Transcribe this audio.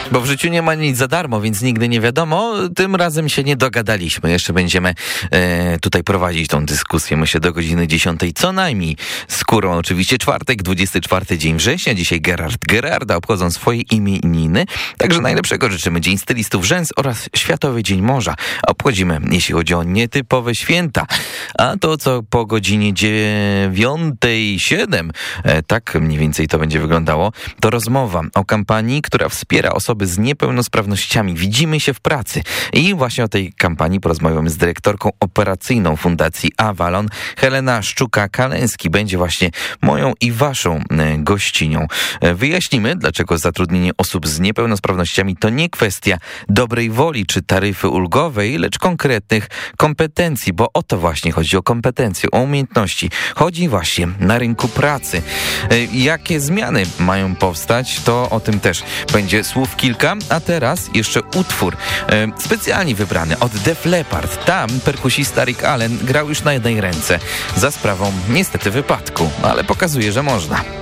Bo w życiu nie ma nic za darmo, więc nigdy nie wiadomo. Tym razem się nie dogadaliśmy. Jeszcze będziemy tutaj prowadzić tą dyskusję, myślę, do godziny 10. Co najmniej z Kurą. Oczywiście czwartek, 24 dzień września. Dzisiaj Gerarda obchodzą swoje imieniny. Także najlepszego życzymy. Dzień stylistów rzęs oraz Światowy Dzień Morza. Obchodzimy, jeśli chodzi o nietypowe święta. A to, co po godzinie 9:07, tak mniej więcej to będzie wyglądało, to rozmowa o kampanii, która wspiera osoby z niepełnosprawnościami. Widzimy się w pracy. I właśnie o tej kampanii porozmawiamy z dyrektorką operacyjną Fundacji Avalon. Helena Szczuka-Kalęski będzie właśnie moją i waszą gościnią. Wyjaśnimy, dlaczego zatrudnienie osób z niepełnosprawnościami to nie kwestia dobrej woli czy taryfy ulgowej, lecz konkretnych kompetencji, bo o to właśnie chodzi, o kompetencje, o umiejętności. Chodzi właśnie na rynku pracy. Jakie zmiany mają powstać, to o tym też będzie słów kilka, a teraz jeszcze utwór specjalnie wybrany od Def Leppard. Tam perkusista Rick Allen grał już na jednej ręce za sprawą niestety wypadku, ale pokazuje, że można.